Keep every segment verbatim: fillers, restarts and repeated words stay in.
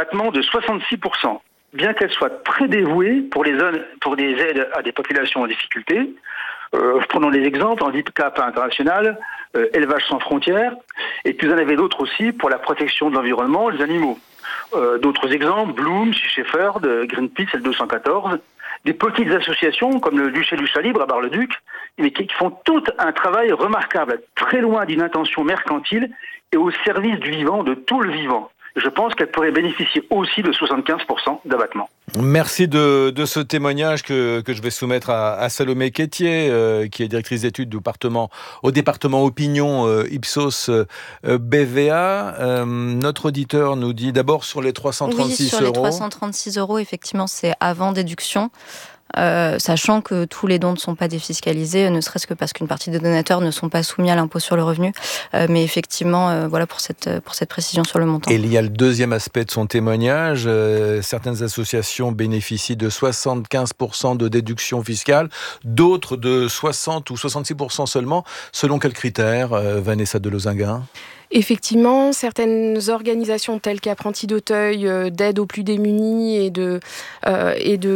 d'abattement de soixante-six pour cent. Bien qu'elle soit très dévouée pour les zones, pour des aides à des populations en difficulté. Euh, prenons les exemples, handicap international, euh, élevage sans frontières, et puis vous en avez d'autres aussi pour la protection de l'environnement, les animaux. Euh, d'autres exemples, Bloom, Sea Shepherd, Greenpeace, L deux cent quatorze, des petites associations comme le Duché du Chat Libre à Bar-le-Duc, mais qui font tout un travail remarquable, très loin d'une intention mercantile et au service du vivant, de tout le vivant. Je pense qu'elle pourrait bénéficier aussi de soixante-quinze pour cent d'abattement. Merci de, de ce témoignage que, que je vais soumettre à, à Salomé Quétier, euh, qui est directrice d'études du département, au département Opinion euh, Ipsos euh, B V A. Euh, notre auditeur nous dit d'abord sur les trois cent trente-six oui, sur euros. les trois cent trente-six euros, effectivement, c'est avant déduction. Euh, sachant que tous les dons ne sont pas défiscalisés, ne serait-ce que parce qu'une partie des donateurs ne sont pas soumis à l'impôt sur le revenu. Euh, mais effectivement, euh, voilà pour cette, pour cette précision sur le montant. Et il y a le deuxième aspect de son témoignage. Euh, certaines associations bénéficient de soixante-quinze pour cent de déduction fiscale, d'autres de soixante ou soixante-six pour cent seulement. Selon quels critères, euh, Vanessa de Lozinguin ? Effectivement, certaines organisations telles qu'Apprentis d'Auteuil, euh, d'aide aux plus démunis et de, euh, et de,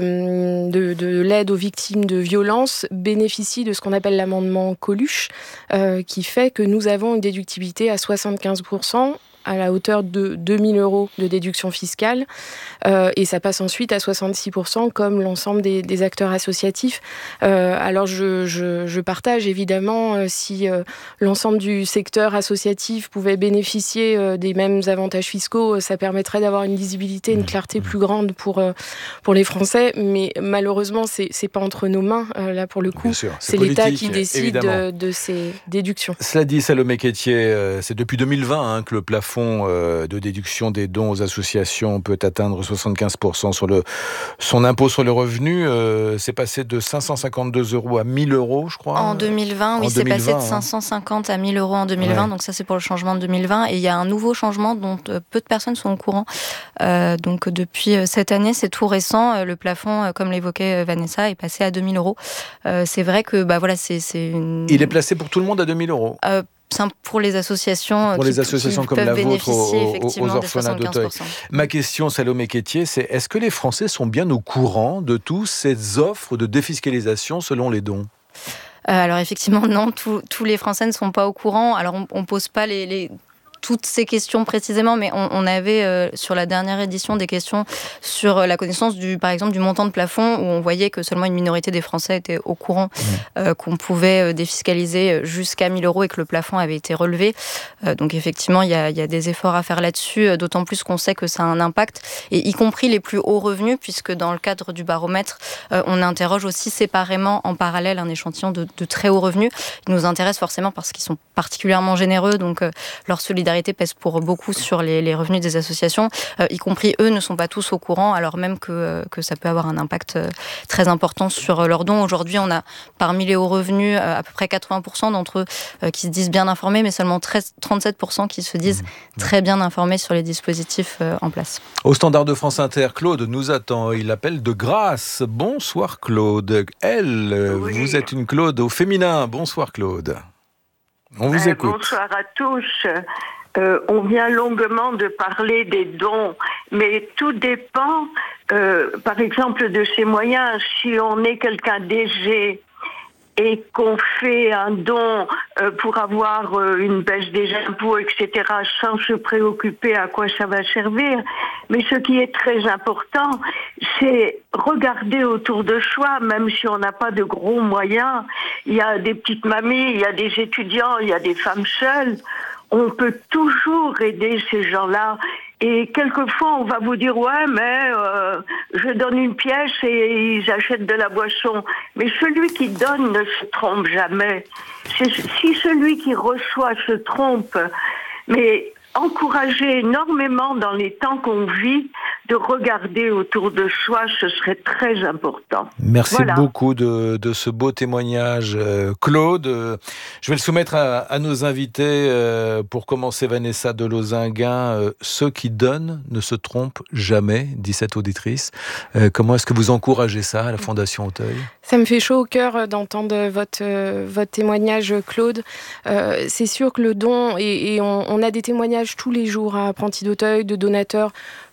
de, de, de l'aide aux victimes de violences bénéficient de ce qu'on appelle l'amendement Coluche, euh, qui fait que nous avons une déductibilité à soixante-quinze pour cent à la hauteur de deux mille euros de déduction fiscale, euh, et ça passe ensuite à soixante-six pour cent comme l'ensemble des, des acteurs associatifs. Euh, alors je, je, je partage évidemment euh, si euh, l'ensemble du secteur associatif pouvait bénéficier euh, des mêmes avantages fiscaux, euh, ça permettrait d'avoir une lisibilité, une clarté plus grande pour, euh, pour les Français, mais malheureusement c'est, c'est pas entre nos mains, euh, là pour le coup, sûr, c'est, c'est politique, l'État qui décide de, de ces déductions. Cela dit, Salomé Quétier, euh, c'est depuis deux mille vingt hein, que le plafond de déduction des dons aux associations peut atteindre soixante-quinze pour cent sur le, son impôt sur le revenu. Euh, c'est passé de cinq cent cinquante-deux euros à mille euros, je crois. En deux mille vingt, oui, en c'est deux mille vingt, passé de cinq cent cinquante hein. à mille euros en deux mille vingt. Ouais. Donc ça, c'est pour le changement de deux mille vingt. Et il y a un nouveau changement dont peu de personnes sont au courant. Euh, donc depuis cette année, c'est tout récent. Le plafond, comme l'évoquait Vanessa, est passé à deux mille euros. Euh, c'est vrai que, bah voilà, c'est, c'est une... Il est placé pour tout le monde à deux mille euros. Euh, pour les associations pour qui, les associations qui comme peuvent la bénéficier vôtre aux, effectivement aux orphelins d'Auteuil. Ma question, Salomé Quétier, c'est est-ce que les Français sont bien au courant de toutes ces offres de défiscalisation selon les dons ? euh, Alors effectivement, non, tous, tous les Français ne sont pas au courant. Alors on ne pose pas les... les... toutes ces questions précisément, mais on, on avait euh, sur la dernière édition des questions sur euh, la connaissance du, par exemple, du montant de plafond, où on voyait que seulement une minorité des Français étaient au courant mmh. euh, qu'on pouvait euh, défiscaliser jusqu'à mille euros et que le plafond avait été relevé. Euh, donc effectivement, il y a, y a des efforts à faire là-dessus, euh, d'autant plus qu'on sait que ça a un impact, et y compris les plus hauts revenus, puisque dans le cadre du baromètre, euh, on interroge aussi séparément, en parallèle, un échantillon de, de très hauts revenus. Ils nous intéressent forcément parce qu'ils sont particulièrement généreux, donc euh, leur solidarité pèse pour beaucoup sur les, les revenus des associations, euh, y compris eux ne sont pas tous au courant, alors même que, euh, que ça peut avoir un impact euh, très important sur euh, leurs dons. Aujourd'hui, on a parmi les hauts revenus euh, à peu près quatre-vingts pour cent d'entre eux euh, qui se disent bien informés, mais seulement treize, trente-sept pour cent qui se disent mmh. très bien informés sur les dispositifs euh, en place. Au standard de France Inter, Claude nous attend. Il appelle de Grasse. Bonsoir Claude. Elle, oui. Vous êtes une Claude au féminin. Bonsoir Claude. On vous euh, écoute. Bonsoir à tous. Euh, on vient longuement de parler des dons, mais tout dépend, euh, par exemple, de ses moyens. Si on est quelqu'un d'aisé et qu'on fait un don euh, pour avoir euh, une baisse des impôts, et cetera, sans se préoccuper à quoi ça va servir. Mais ce qui est très important, c'est regarder autour de soi, même si on n'a pas de gros moyens. Il y a des petites mamies, il y a des étudiants, il y a des femmes seules. On peut toujours aider ces gens-là. Et quelquefois, on va vous dire « Ouais, mais euh, je donne une pièce et ils achètent de la boisson. » Mais celui qui donne ne se trompe jamais. C'est, si celui qui reçoit se trompe, mais encourager énormément dans les temps qu'on vit, de regarder autour de soi, ce serait très important. Merci voilà. beaucoup de, de ce beau témoignage, euh, Claude. Euh, je vais le soumettre à, à nos invités. Euh, pour commencer, Vanessa de Lozinguin. Euh, ceux qui donnent ne se trompent jamais, dit cette auditrice. Euh, comment est-ce que vous encouragez ça à la Fondation Auteuil ? Ça me fait chaud au cœur d'entendre votre, euh, votre témoignage, Claude. Euh, c'est sûr que le don, et, et on, on a des témoignages tous les jours à Apprentis d'Auteuil, de donateurs,